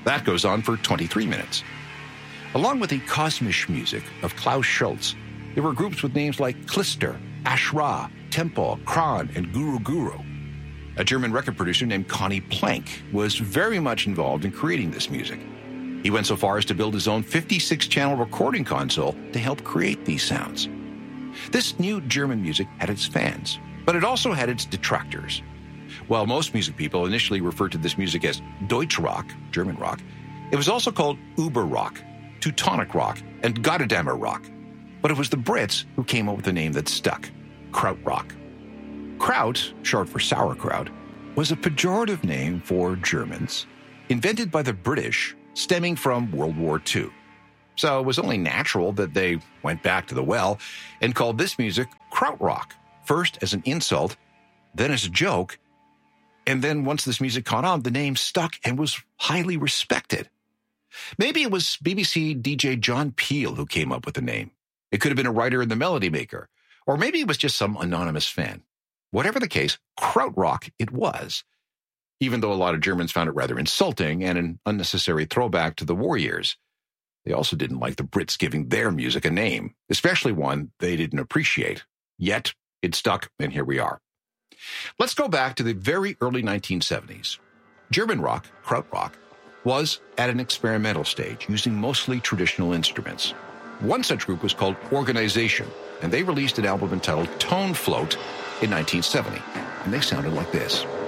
That goes on for 23 minutes. Along with the kosmisch music of Klaus Schulze, there were groups with names like Klister, Ashra, Tempo, Kron, and Guru Guru. A German record producer named Conny Plank was very much involved in creating this music. He went so far as to build his own 56-channel recording console to help create these sounds. This new German music had its fans, but it also had its detractors. While most music people initially referred to this music as Deutschrock, German rock, it was also called Uberrock, Teutonic rock, and Gotterdammer rock. But it was the Brits who came up with a name that stuck, Krautrock. Kraut, short for sauerkraut, was a pejorative name for Germans, invented by the British, stemming from World War II. So it was only natural that they went back to the well and called this music Krautrock, first as an insult, then as a joke, and then once this music caught on, the name stuck and was highly respected. Maybe it was BBC DJ John Peel who came up with the name. It could have been a writer in The Melody Maker, or maybe it was just some anonymous fan. Whatever the case, Krautrock it was, even though a lot of Germans found it rather insulting and an unnecessary throwback to the war years. They also didn't like the Brits giving their music a name, especially one they didn't appreciate. Yet, it stuck, and here we are. Let's go back to the very early 1970s. German rock, Krautrock, was at an experimental stage, using mostly traditional instruments. One such group was called Organization, and they released an album entitled Tone Float in 1970, and they sounded like this.